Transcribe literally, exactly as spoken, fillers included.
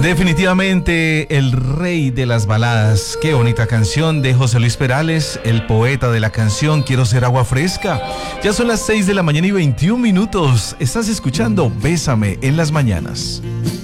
Definitivamente el rey de las baladas. Qué bonita canción de José Luis Perales, el poeta de la canción Quiero ser agua fresca. Ya son las seis de la mañana y veintiún minutos. Estás escuchando Bésame en las mañanas.